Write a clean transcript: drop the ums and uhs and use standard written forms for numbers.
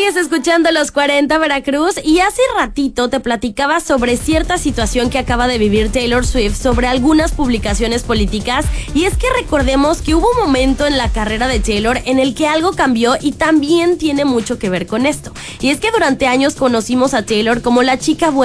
Sigues escuchando Los 40 Veracruz y hace ratito te platicaba sobre cierta situación que acaba de vivir Taylor Swift sobre algunas publicaciones políticas, y es que recordemos que hubo un momento en la carrera de Taylor en el que algo cambió y también tiene mucho que ver con esto. Y es que durante años conocimos a Taylor como la chica buena